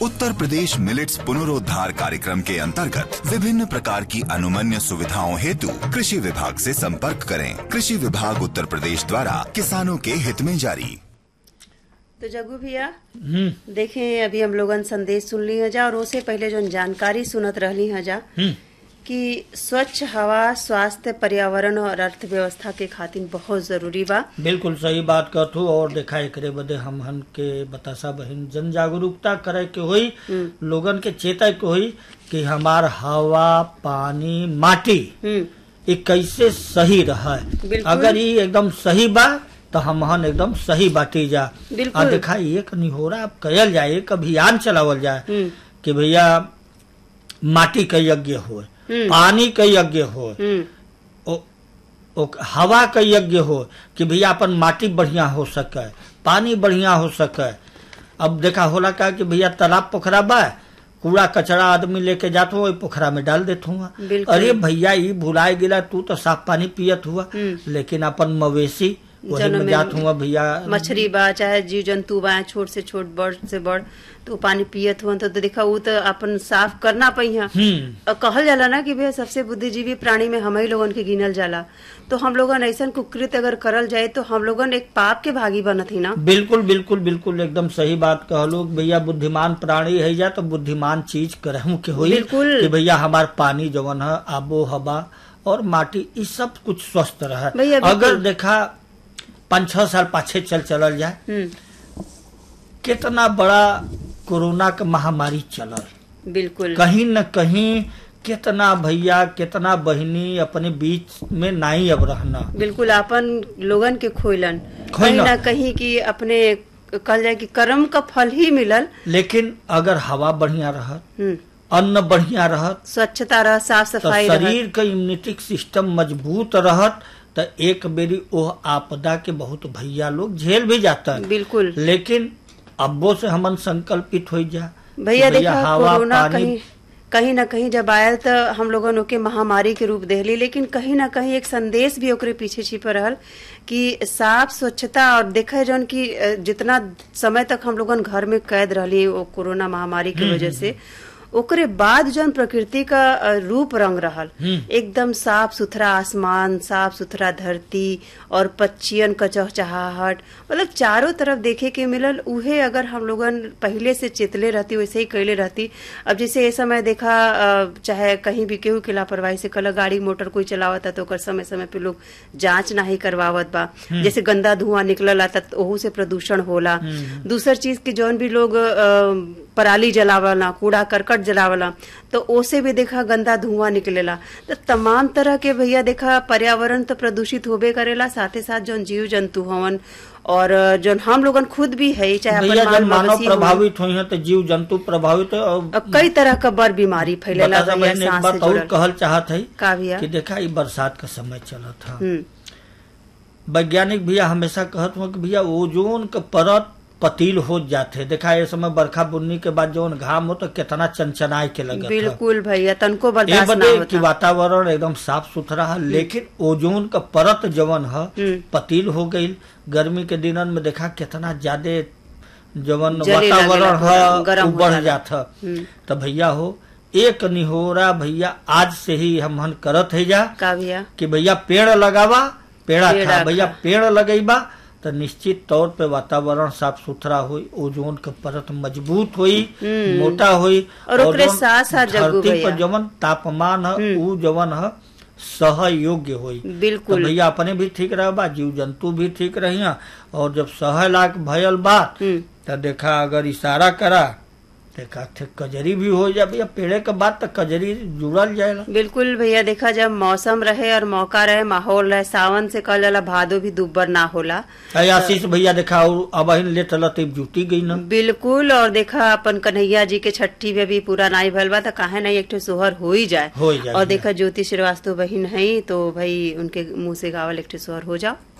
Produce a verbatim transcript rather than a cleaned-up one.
Uttar Pradesh millets पुनरोद्धार कार्यक्रम के अंतर्गत विभिन्न प्रकार की अनुमन्य सुविधाओं हेतु कृषि विभाग से संपर्क करें। कृषि विभाग उत्तर प्रदेश द्वारा किसानों के हित में जारी। तो जग्गू भैया देखें, अभी हम लोगन संदेश सुन ली जा और उससे पहले जो जानकारी सुनत रहली जा कि स्वच्छ हवा स्वास्थ्य पर्यावरण और अर्थव्यवस्था के खातिर बहुत जरूरी बा। बिल्कुल सही बात कहतू। और देखा एकरे बदे हम हन के बतासा बहिन जन जागरूकता करे के होई, लोगन के चेता के होई कि हमार हवा पानी माटी ये कैसे सही रहा है। अगर ये एकदम सही बा तो हम हन एकदम सही बाटी जा। आ देखा एक निहोरा अब कयल जाए, एक अभियान चलावल जाए कि भैया माटी का यज्ञ हो, पानी का यज्ञ हो, ओ, ओ, हवा का यज्ञ हो कि भैया अपन माटी बढ़िया हो सके, पानी बढ़िया हो सके। अब देखा होला का कि भैया तालाब पोखरा बा, कूड़ा कचरा आदमी लेके जात हो पोखरा में डाल देत हुआ। अरे भैया ये भुलाए गिला, तू तो साफ पानी पियत हुआ, लेकिन अपन मवेशी वही में जात हुआ भैया, मछली बा चाहे जीव जंतु बा, छोट से छोट बड़ से बड़ तो पानी पियत हुआ। तो देखा वो तो अपन साफ करना पहिया। कहल जाला ना कि भैया सबसे बुद्धिजीवी प्राणी में हम ही लोगन के गिनल जाला। तो हम लोगन ऐसा कुकृत अगर करल जाए तो हम लोगन एक पाप के भागी बनत ही ना। बिल्कुल बिल्कुल बिल्कुल एकदम सही बात कहलो भैया। बुद्धिमान प्राणी है जा तो बुद्धिमान चीज करहूं के होई कि भैया हमार पानी जवन है, आबो हवा और माटी ये सब कुछ स्वस्थ रहे। अगर देखा पाँच छह साल पाछे चल चलल जाए, कितना बड़ा कोरोना का महामारी चलल, बिल्कुल कहीं न कहीं कितना भैया कितना बहिनी अपने बीच में नहीं अब रहना। बिल्कुल अपन लोगन के खोइलन कहीं न कहीं की अपने कल जाए कि कर्म का फल ही मिलल। लेकिन अगर हवा बढ़िया रहत, अन्न बढ़िया रहत, स्वच्छता रह, साफ सफाई तो शरीर का इम्यूनिटी सिस्टम मजबूत रहत तो एक बेरी ओह आपदा के बहुत भैया लोग झेल भी जाता है। बिल्कुल। लेकिन अब्बो से हमन संकल्पित हो जा भैया। देखा कोरोना कहीं कहीं न कहीं जब आयल तो हम लोगन ओके महामारी के रूप देहली, लेकिन कहीं न कहीं एक संदेश भी ओकरे पीछे छिपा रहल कि साफ स्वच्छता। और देखा जौन की जितना समय तक हम लोगन घर में कैद रहली वो कोरोना महामारी की वजह से, ओकरे बाद जौन प्रकृति का रूप रंग रहल, एकदम साफ सुथरा आसमान, साफ सुथरा धरती और पक्षियन का चहचहाहट, मतलब चारों तरफ देखे के मिलल। उहे अगर हम लोगन पहले से चेतले रहती वैसे ही कैले रहती। अब जैसे ये समय देखा चाहे कहीं भी केहू के लापरवाही से कल गाड़ी मोटर कोई चलावता तो ओकर समय समय पे लोग जांच नहीं करवावत बा। जैसे गंदा धुआं निकलल आता तो ओहू से प्रदूषण होला। दूसर चीज की जौन भी लोग पराली जलावला, कूड़ा करकट जलावला तो ओसे भी देखा गंदा धुआं निकलेला। तो तमाम तरह के भैया देखा पर्यावरण तो प्रदूषित होबे करेला, साथ ही साथ जौन जीव जंतु हवन और जौन हम लोगन खुद भी है चाहे अपन मानव प्रभावित हुई है तो जीव जंतु प्रभावित है। कई तरह का बड़ बीमारी फैलेला। एक बात और कहल चाहत है का भैया कि देखा ये बरसात का समय चला था, वैज्ञानिक भैया हमेशा कहत हुआ कि भैया ओजोन का परत पतील हो जाते। देखा ये समय बरखा बुन्नी के बाद जो घाम हो तो कितना चनचनाए के लगे। बिल्कुल भैया तनको बर्दाश्त ना होता कि वातावरण एकदम साफ सुथरा है, लेकिन ओजोन का परत जवन है पतील हो गई। गर्मी के दिनन में देखा कितना ज्यादा जवन वातावरण है बढ़ जाता। तो भैया हो एक निहोरा भैया आज से ही हम हन करत है जा का भैया कि भैया पेड़ लगावा, पेड़ा था भैया पेड़ लगेबा तो निश्चित तौर पे वातावरण साफ सुथरा हुई, ओजोन का परत मजबूत हुई, मोटा हुई और, और साथ साथ धरती पर जवन तापमान है वो जवन है सहयोग्य हुई। बिल्कुल तो भैया अपने भी ठीक रह बा, जीव जंतु भी ठीक रही। और जब सह लाख भयल बात तो देखा अगर इशारा करा देखा थे कजरी भी हो जाए भैया, पेड़े के बाद तक कजरी जुड़ल जाएगा। बिल्कुल भैया देखा जब मौसम रहे और मौका रहे, माहौल रहे, सावन से कल जाला भादो भी दुब्बर ना होला। आशीष भैया देखा अब ले तलब जुटी गई ना। बिल्कुल। और देखा अपन कन्हैया जी के छठी में भी पूरा नाई भल बा तो काहे नहीं एक सोहर हो ही जाए। हो जाए। और देखा ज्योति श्रीवास्तव बहिन है तो भाई उनके मुँह से गावल एक सोहर हो जाओ।